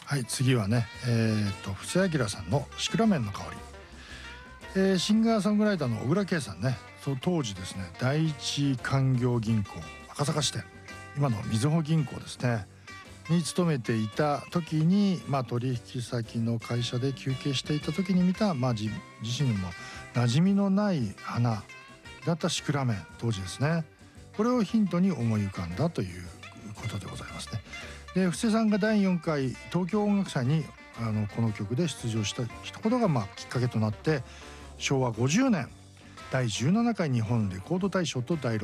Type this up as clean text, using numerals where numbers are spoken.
はい、次はね、布施明さんのシクラメンの香り。シンガーソングライターの小倉圭さんね、そう当時ですね、第一勧業銀行赤坂支店、今のみずほ銀行ですねに勤めていた時に、取引先の会社で休憩していた時に見た、自身にも馴染みのない花だったシクラメン、当時ですね、これをヒントに思い浮かんだということでございますね。で、布施さんが第4回東京音楽祭にこの曲で出場したことがきっかけとなって、昭和50年第17回日本レコード大賞と第